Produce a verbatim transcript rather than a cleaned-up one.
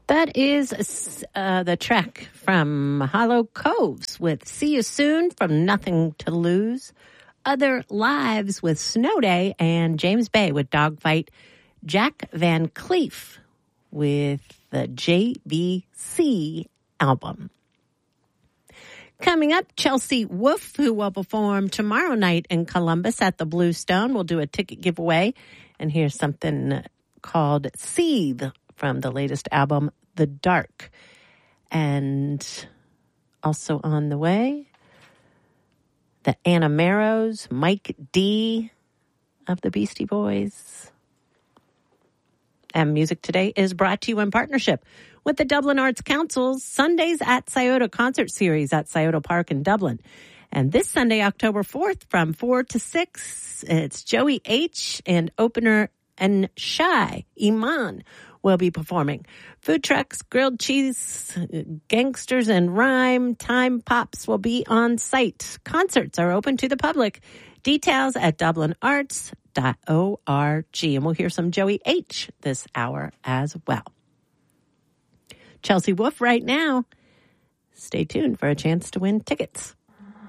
That is uh, the track from Hollow Coves with See You Soon from Nothing to Lose. Other Lives with Snow Day, and James Bay with Dogfight. Jack Van Cleef with the J V C album. Coming up, Chelsea Wolfe, who will perform tomorrow night in Columbus at the Blue Stone. We'll do a ticket giveaway. And here's something called Seethe from the latest album, The Dark. And also on the way, the Anna Marrows, Mike D of the Beastie Boys. And Music Today is brought to you in partnership with the Dublin Arts Council's Sundays at Scioto concert series at Scioto Park in Dublin. And this Sunday, October fourth, from four to six, it's Joey H. and opener and Shy Iman will be performing. Food trucks, grilled cheese, gangsters and rhyme, time pops will be on site. Concerts are open to the public. Details at dublin arts dot org. And we'll hear some Joey H. this hour as well. Chelsea Wolfe right now. Stay tuned for a chance to win tickets.